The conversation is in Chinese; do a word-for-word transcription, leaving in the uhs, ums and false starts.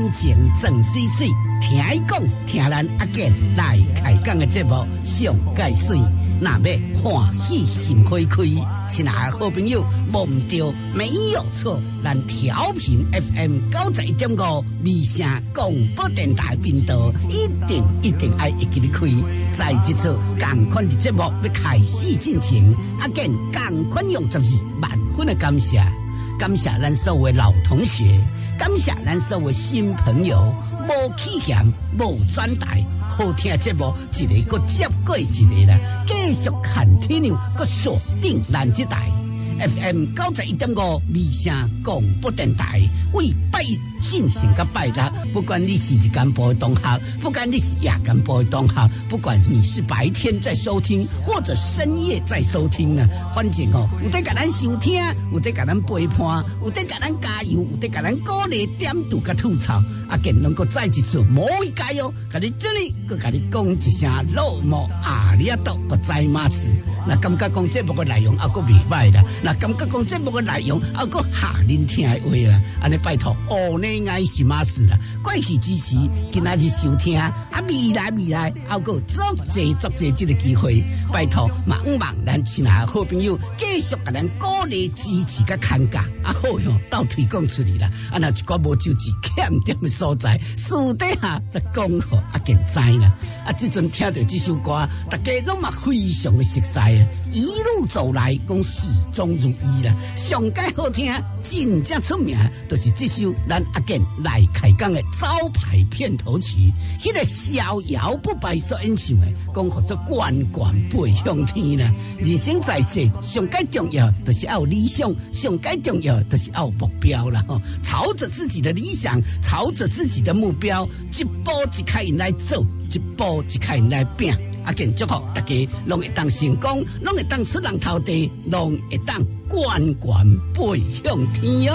心情总水水，听伊讲，听咱阿健来开讲的节目上介水，那要欢喜心开开，亲爱的好朋友，忘唔掉没有错，咱调频 F M 九十一点五，微声广播电台频道，一定一定爱一起你开，在这次共款的节目要开始进行，阿健共款用十二万分的感谢。感谢咱所有老同学，感谢咱所有新朋友，无起嫌，无转台，好听节目一个搁接过一个啦，继续看天牛，搁锁定咱这台 F M 九十一点五微声广播电台，为拜一进行个拜六，不管你是一间播同学，不管你是夜间播同学，不管你是白天在收听或者深夜在收听啊，反正哦，有得甲咱收听，有得甲咱陪伴，有得甲咱加油，有得甲咱鼓励点度甲吐槽，啊，更能够再一次某一加油，甲你这里，佮甲你讲一声老莫阿里阿多个在马斯，那感觉讲节目个内容啊，个袂歹啦，那感觉讲节目个内容啊，个下恁听的话啦，安尼拜托哦呢。爱是马事啦，过去支持，今仔日收听，啊未来未来，还有足济足济这个机会，拜托，茫茫咱亲爱的好朋友，继续甲咱鼓励支持甲看价，啊好哟，到推广出去啦，啊那一寡无就字欠点的所在，私底下再讲好啊，更知啦，啊这阵听到这首歌，大家拢嘛非常的熟悉啊，一路走来，讲始终如一啦，上介好听，真正出名，就是这首咱阿健来开讲的招牌片头曲，迄、那个逍遥不败所演唱的，讲合作关关飞向天啦。人生在世，上介重要就是要有理想，上介重要就是要有目标啦。吼，朝着自己的理想，朝着自己的目标，一步一开始来走，一步一开始来拼。阿健祝福大家拢会当成功，拢会当出人头地，拢会当关关飞向天哦。